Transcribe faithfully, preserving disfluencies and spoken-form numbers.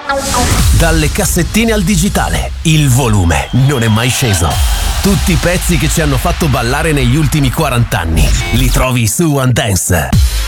Dalle cassettine al digitale, il volume non è mai sceso. Tutti i pezzi che ci hanno fatto ballare negli ultimi quaranta anni li trovi su One Dance.